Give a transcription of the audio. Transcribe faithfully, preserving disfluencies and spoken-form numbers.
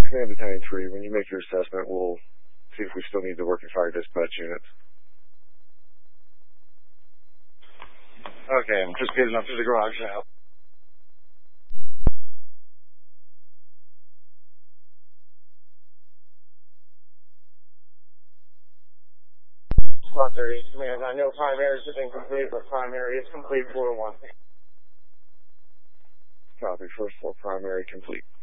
Command Battalion three, when you make your assessment, we'll see if we still need the working fire dispatch units. Okay, I'm just getting up to the garage now. Spot thirty, command. I know primary is incomplete, but primary is complete four one. Copy, first floor primary complete.